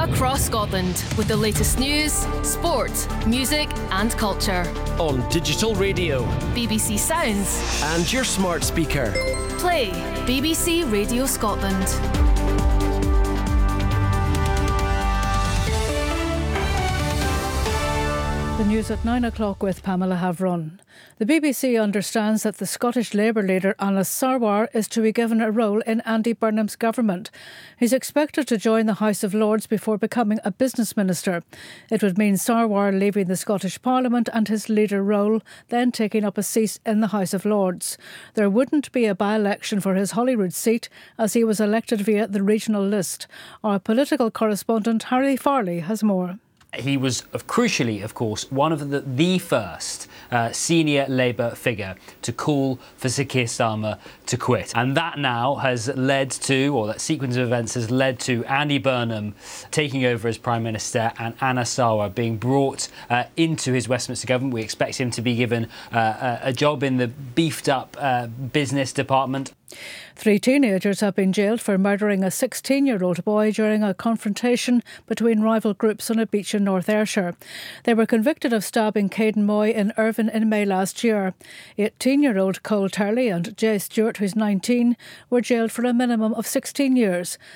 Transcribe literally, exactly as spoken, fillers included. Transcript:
across Scotland with the latest news, sport, music and culture. On digital radio, B B C Sounds and your smart speaker. Play B B C Radio Scotland. The news at nine o'clock with Pamela Havron. The B B C understands that the Scottish Labour leader Anas Sarwar is to be given a role in Andy Burnham's government. He's expected to join the House of Lords before becoming a business minister. It would mean Sarwar leaving the Scottish Parliament and his leader role, then taking up a seat in the House of Lords. There wouldn't be a by-election for his Holyrood seat as he was elected via the regional list. Our political correspondent Harry Farley has more. He was, of crucially, of course, one of the, the first uh, senior Labour figure to call for Sir Keir Starmer to quit. And that now has led to, or that sequence of events has led to Andy Burnham taking over as Prime Minister and Anas Sarwar being brought uh, into his Westminster government. We expect him to be given uh, a, a job in the beefed up uh, business department. Three teenagers have been jailed for murdering a sixteen-year-old boy during a confrontation between rival groups on a beach in North Ayrshire. They were convicted of stabbing Caden Moy in Irvine in May last year. eighteen-year-old Cole Turley and Jay Stewart, who's nineteen, were jailed for a minimum of sixteen years.